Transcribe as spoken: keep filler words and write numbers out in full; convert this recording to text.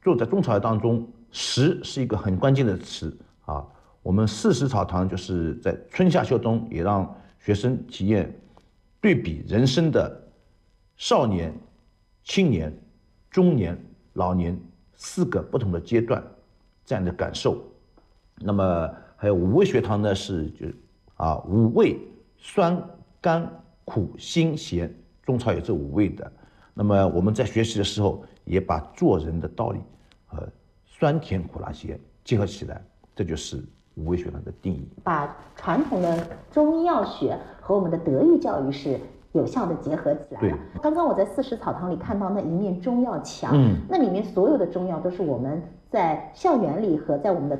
做在中草药当中，食是一个很关键的词啊。我们四时草堂就是在春夏秋冬也让学生体验对比人生的少年、青年、中年、老年四个不同的阶段这样的感受。那么还有五味学堂呢，是就啊五味酸甘苦辛咸，中草有这五味的。那么我们在学习的时候，也把做人的道理和酸甜苦辣咸结合起来，这就是五味学堂的定义。 把传统的中医药学和我们的德育教育是有效的结合起来了。刚刚我在四时草堂里看到那一面中药墙，嗯，那里面所有的中药都是我们在校园里和在我们的